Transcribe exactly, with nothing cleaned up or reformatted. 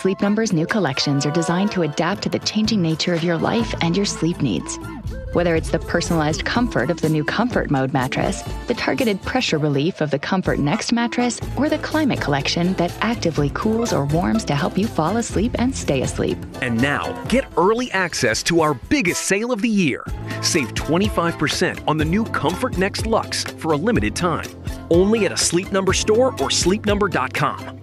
Sleep Number's new collections are designed to adapt to the changing nature of your life and your sleep needs. Whether it's the personalized comfort of the new Comfort Mode mattress, the targeted pressure relief of the Comfort Next mattress, or the Climate Collection that actively cools or warms to help you fall asleep and stay asleep. And now, get early access to our biggest sale of the year. Save twenty-five percent on the new Comfort Next Luxe for a limited time. Only at a Sleep Number store or sleep number dot com.